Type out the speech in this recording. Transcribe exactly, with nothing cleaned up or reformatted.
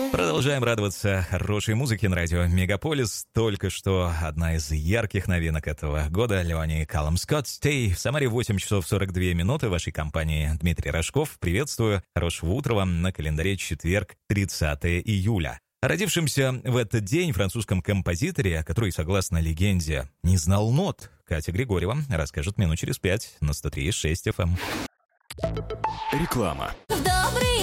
Продолжаем радоваться хорошей музыке на радио Мегаполис. Только что одна из ярких новинок этого года — Леони Каллум Скотт «Stay». В Самаре восемь часов сорок две минуты. В вашей компании Дмитрий Рожков. Приветствую. Хорошего утра вам. На календаре четверг, тридцатое июля. О родившемся в этот день французском композиторе, который, согласно легенде, не знал нот, Катя Григорьева расскажет минут через пять на сто три и шесть эф эм. Реклама. Добрый